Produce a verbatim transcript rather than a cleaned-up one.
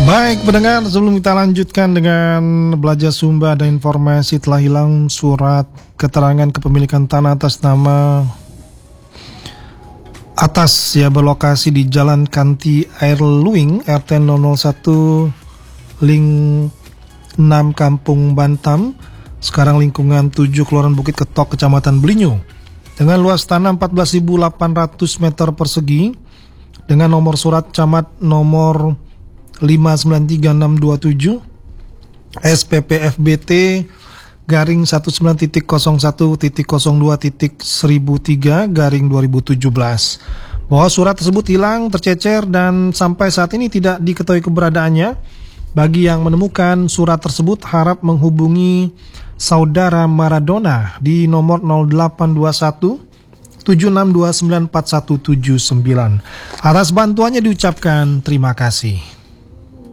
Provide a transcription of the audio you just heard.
Baik pendengar, sebelum kita lanjutkan dengan belajar Sumba dan informasi, telah hilang surat keterangan kepemilikan tanah atas nama atas ya berlokasi di Jalan Kanti Air Luing R T nol nol satu Ling enam Kampung Bantam, sekarang lingkungan tujuh Kelurahan Bukit Ketok, Kecamatan Belinyu, dengan luas tanah empat belas ribu delapan ratus meter persegi, dengan nomor surat camat nomor lima sembilan tiga enam dua tujuh S P P F B T garing sembilan belas titik nol satu titik nol dua titik seribu tiga garing dua ribu tujuh belas, bahwa surat tersebut hilang, tercecer, dan sampai saat ini tidak diketahui keberadaannya. Bagi yang menemukan surat tersebut, harap menghubungi saudara Maradona di nomor nol delapan dua satu tujuh enam dua sembilan empat satu tujuh sembilan. Atas bantuannya diucapkan terima kasih.